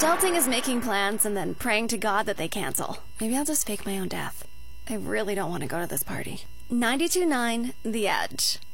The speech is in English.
Adulting is making plans and then praying to God that they cancel. Maybe I'll just fake my own death. I really don't want to go to this party. 92.9 The Edge.